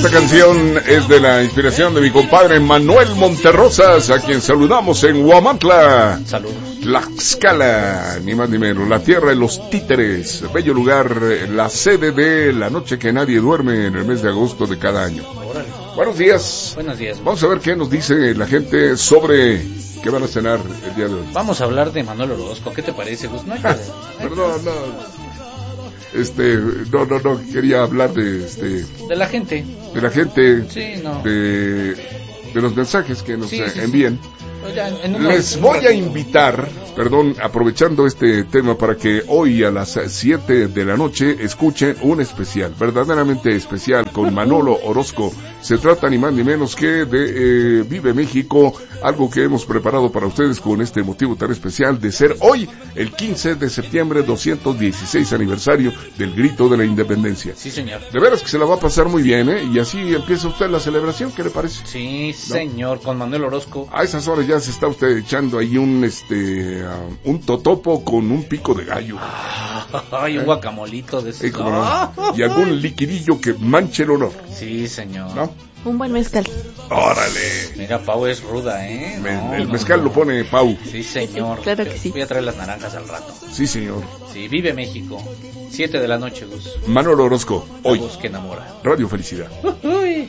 Esta canción es de la inspiración de mi compadre Manuel Monterrosas, a quien saludamos en Huamantla. Saludos. Tlaxcala, ni más ni menos, la tierra de los títeres, bello lugar, la sede de La Noche que Nadie Duerme en el mes de agosto de cada año. Órale. Buenos días. Buenos días. Vamos a ver qué nos dice la gente sobre qué van a cenar el día de hoy. Vamos a hablar de Manuel Orozco. ¿Qué te parece, Gus? No, Perdón, no, quería hablar de la gente. De la gente, sí, no. de los mensajes que nos envíen. Sí. Les voy a invitar, aprovechando este tema, para que hoy a las 7 de la noche escuchen un especial, verdaderamente especial, con Manolo Orozco. Se trata ni más ni menos que de Vive México, algo que hemos preparado para ustedes con este motivo tan especial de ser hoy, el 15 de septiembre, 216 aniversario del Grito de la Independencia. Sí, señor. De veras que se la va a pasar muy bien, y así empieza usted la celebración, ¿qué le parece? Sí, señor, con Manuel Orozco. A esas horas ya se está usted echando ahí un totopo con un pico de gallo. Ay, un guacamolito de eso. Y algún liquidillo que manche el olor. Sí, señor. ¿No? Un buen mezcal. ¡Órale! Mira, Pau es ruda, ¿eh? El mezcal lo pone Pau. Sí, señor. Claro que sí. Voy a traer las naranjas al rato. Sí, señor. Sí, Vive México. 7 de la noche, Gus. Manolo Orozco, hoy. La voz que enamora. Radio Felicidad. Uy.